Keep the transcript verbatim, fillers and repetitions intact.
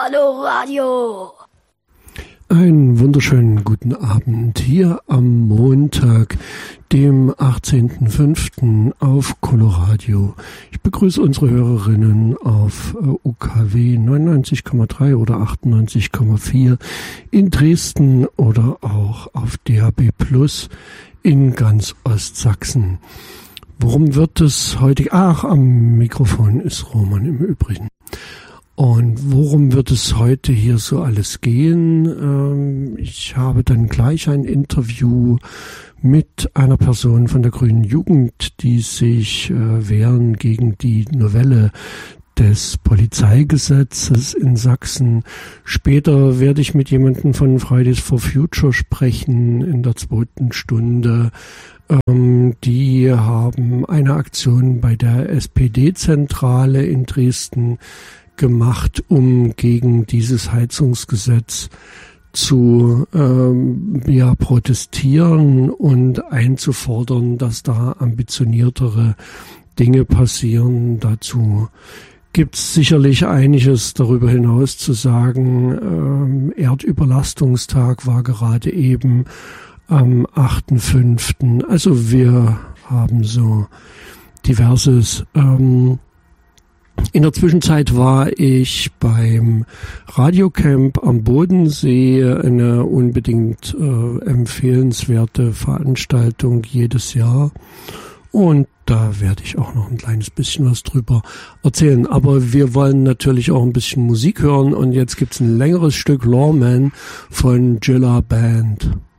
Coloradio. Einen wunderschönen guten Abend hier am Montag, dem achtzehnten fünften auf Coloradio. Ich begrüße unsere Hörerinnen auf U K W neunundneunzig Komma drei oder achtundneunzig Komma vier in Dresden oder auch auf D A B Plus in ganz Ostsachsen. Worum wird es heute? Ach, am Mikrofon ist Roman im Übrigen. Und worum wird es heute hier so alles gehen? Ähm, ich habe dann gleich ein Interview mit einer Person von der Grünen Jugend, die sich äh, wehren gegen die Novelle des Polizeigesetzes in Sachsen. Später werde ich mit jemandem von Fridays for Future sprechen in der zweiten Stunde. Ähm, die haben eine Aktion bei der S P D-Zentrale in Dresden gemacht, um gegen dieses Heizungsgesetz zu ähm, ja, protestieren und einzufordern, dass da ambitioniertere Dinge passieren. Dazu gibt es sicherlich einiges darüber hinaus zu sagen. Ähm, Erdüberlastungstag war gerade eben am achten fünften Also wir haben so diverses. Ähm, In der Zwischenzeit war ich beim Radiocamp am Bodensee, eine unbedingt äh, empfehlenswerte Veranstaltung jedes Jahr. Und da werde ich auch noch ein kleines bisschen was drüber erzählen. Aber wir wollen natürlich auch ein bisschen Musik hören. Und jetzt gibt's ein längeres Stück Lawman von Jilla Band.